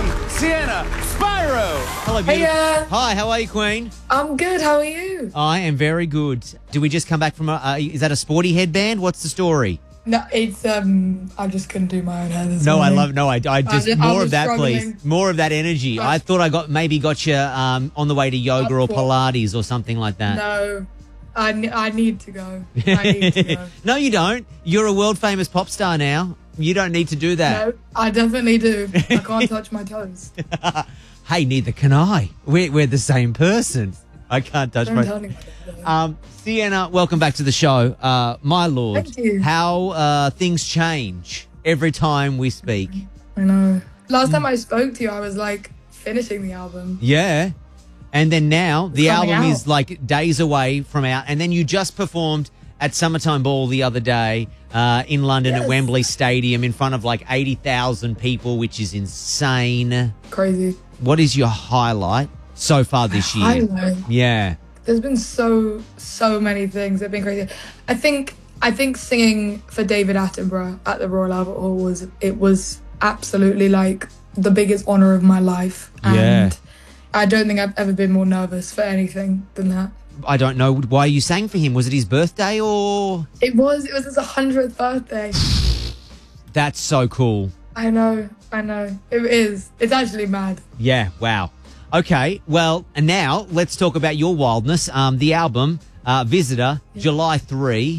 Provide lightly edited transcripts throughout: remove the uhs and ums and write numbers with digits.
welcome Sienna Spyro. Hello, beautiful. Hey, Hi, how are you, Queen? I'm good. How are you? I am very good. Did we just come back from is that a sporty headband? What's the story? No, it's I just couldn't do my own hair this No, morning. I just more was of that, struggling. please. More of that energy. I thought I got you on the way to yoga or Pilates or something like that. No, I need to go. I need to go. No, you don't. You're a world famous pop star now. You don't need to do that. No, I definitely do. I can't touch my toes. Hey, neither can I. We're the same person. I can't touch Don't my. tell anyone that. Sienna, welcome back to the show. My lord, Thank you. how things change every time we speak. I know. Last time I spoke to you, I was like finishing the album. Yeah. And then now the Coming album out. is like days away from out. And then you just performed at Summertime Ball the other day in London at Yes. Wembley Stadium in front of like 80,000 people, which is insane. Crazy. What is your highlight so far this year? Highlight? Yeah. There's been so many things that have been crazy. I think singing for David Attenborough at the Royal Albert Hall was absolutely like the biggest honor of my life. And Yeah. I don't think I've ever been more nervous for anything than that. I don't know why you sang for him. Was it his birthday or? It was his 100th birthday. That's so cool. I know. It is. It's actually mad. Yeah, wow. Okay, well, and now let's talk about your wildness. The album, Visitor, July 3.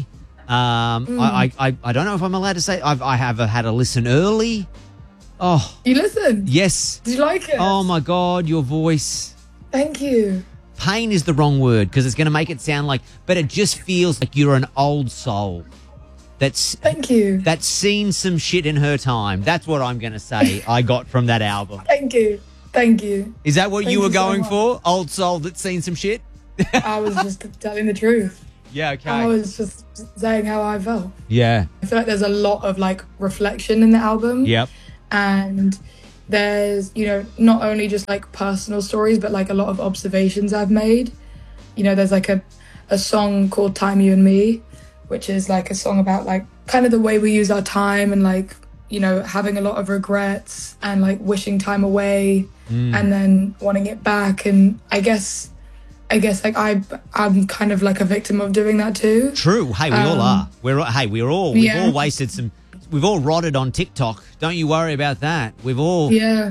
I don't know if I'm allowed to say I have had a listen early. Oh, You listened? yes. Did you like it? Oh, my God, your voice. Thank you. Pain is the wrong word because it's going to make it sound like, but it just feels like you're an old soul Thank you. that's seen some shit in her time. That's what I'm going to say I got from that album. Thank you. Thank you. Is that what Thank you were you so going much. for? Old soul that's seen some shit? I was just telling the truth. Yeah, okay. I was just saying how I felt. Yeah. I feel like there's a lot of like reflection in the album. Yep. And there's, not only just like personal stories, but like a lot of observations I've made. There's like a song called Time You and Me, which is like a song about like kind of the way we use our time and like, having a lot of regrets and like wishing time away and then wanting it back. And I guess like I'm kind of like a victim of doing that too. True. Hey, we all are. We've all wasted we've all rotted on TikTok. Don't you worry about that. We've all, Yeah.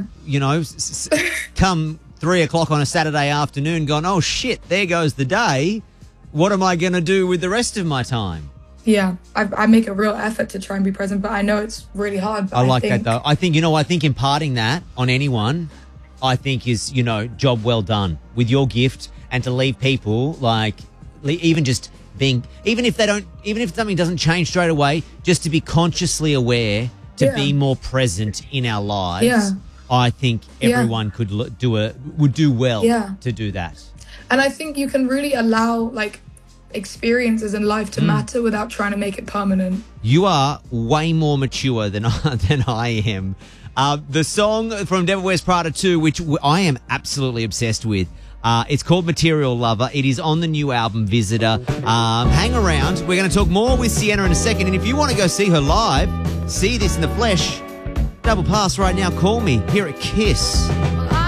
come 3 o'clock on a Saturday afternoon gone, oh shit, there goes the day. What am I going to do with the rest of my time? Yeah, I make a real effort to try and be present, but I know it's really hard. But I like think, that though. I think imparting that on anyone, I think is, job well done with your gift, and to leave people like even if something doesn't change straight away, just to be consciously aware, to be more present in our lives. Yeah. I think everyone would do well to do that. And I think you can really allow like experiences in life to matter without trying to make it permanent. You are way more mature than I am. The song from Devil Wears Prada 2, which I am absolutely obsessed with, it's called Material Lover. It is on the new album, Visitor. Hang around. We're going to talk more with Sienna in a second. And if you want to go see her live, see this in the flesh, double pass right now. Call me here at Kiss.